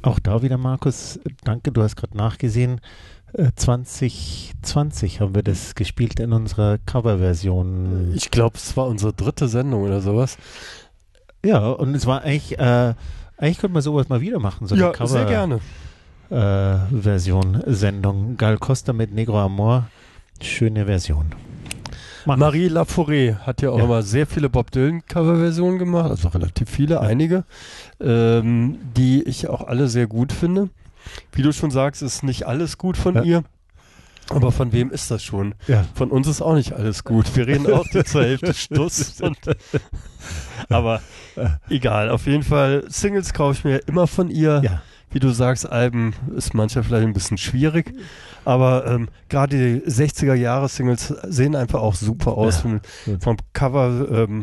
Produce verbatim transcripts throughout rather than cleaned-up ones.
Auch da wieder, Markus, danke, du hast gerade nachgesehen. Äh, zwanzig zwanzig haben wir das gespielt in unserer Coverversion. Ich glaube, es war unsere dritte Sendung oder sowas. Ja, und es war eigentlich, äh, eigentlich könnte man sowas mal wieder machen, so eine Ja, Cover, sehr gerne. Äh, Version, Sendung. Gal Costa mit Negro Amor, schöne Version. Markus. Marie Laforêt hat ja auch Ja. immer sehr viele Bob Dylan Coverversionen gemacht, also relativ viele, ja. einige, ähm, die ich auch alle sehr gut finde. Wie du schon sagst, ist nicht alles gut von ja. ihr. Aber von wem ist das schon? Ja. Von uns ist auch nicht alles gut. Wir reden auch die zur Hälfte Stuss. Und aber egal, auf jeden Fall, Singles kaufe ich mir immer von ihr. Ja. Wie du sagst, Alben ist manchmal vielleicht ein bisschen schwierig. Aber ähm, gerade die sechziger-Jahre-Singles sehen einfach auch super aus. Ja, vom, vom Cover ähm,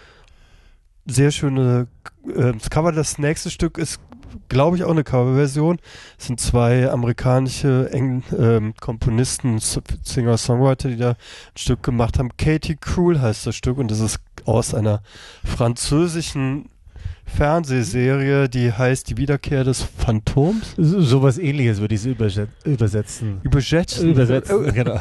sehr schöne äh, das Cover. Das nächste Stück ist, glaube ich, auch eine Coverversion. Es sind zwei amerikanische Eng ähm, Komponisten, Singer-Songwriter, die da ein Stück gemacht haben. Katie Cruel heißt das Stück und das ist aus einer französischen Fernsehserie, die heißt Die Wiederkehr des Phantoms. So, sowas ähnliches würde ich überset übersetzen. Übersetzen? Übersetzen, genau.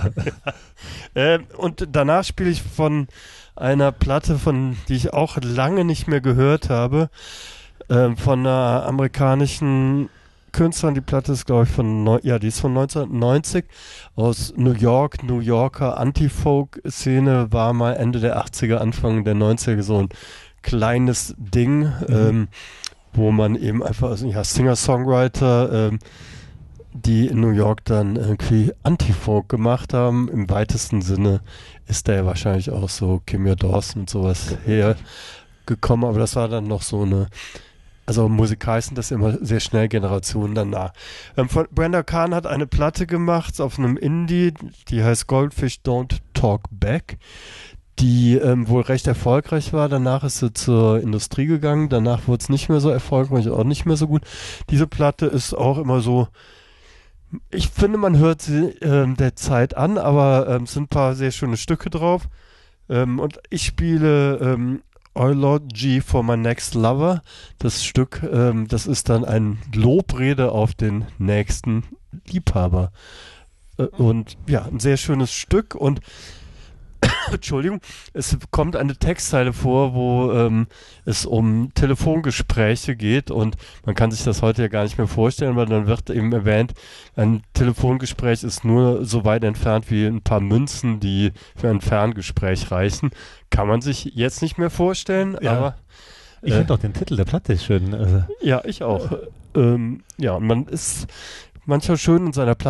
äh, und danach spiele ich von einer Platte, von die ich auch lange nicht mehr gehört habe, äh, von einer amerikanischen Künstlerin. Die Platte ist, glaube ich, von, Neu ja, die ist von neunzehnhundertneunzig aus New York, New Yorker Anti-Folk-Szene, war mal Ende der achtziger, Anfang der neunziger so ein kleines Ding, mhm. ähm, wo man eben einfach, also, ja, Singer-Songwriter, ähm, die in New York dann irgendwie Anti-Folk gemacht haben. Im weitesten Sinne ist da ja wahrscheinlich auch so Kimya Dawson und sowas hergekommen, aber das war dann noch so eine, also musikalisch sind das immer sehr schnell Generationen danach. Ähm, von Brenda Kahn hat eine Platte gemacht auf einem Indie, die heißt Goldfish Don't Talk Back, die ähm, wohl recht erfolgreich war. Danach ist sie zur Industrie gegangen. Danach wurde es nicht mehr so erfolgreich, auch nicht mehr so gut. Diese Platte ist auch immer so, ich finde, man hört sie ähm, der Zeit an, aber ähm, es sind ein paar sehr schöne Stücke drauf. Ähm, und ich spiele ähm, Eulogy for My Next Lover. Das Stück, ähm, das ist dann ein Lobrede auf den nächsten Liebhaber. Äh, und ja, ein sehr schönes Stück und Entschuldigung, es kommt eine Textzeile vor, wo ähm, es um Telefongespräche geht und man kann sich das heute ja gar nicht mehr vorstellen, weil dann wird eben erwähnt, ein Telefongespräch ist nur so weit entfernt wie ein paar Münzen, die für ein Ferngespräch reichen. Kann man sich jetzt nicht mehr vorstellen, ja. aber ich äh, finde auch den Titel der Platte schön. Also. Ja, ich auch. Ähm, ja, und man ist manchmal schön in seiner Platte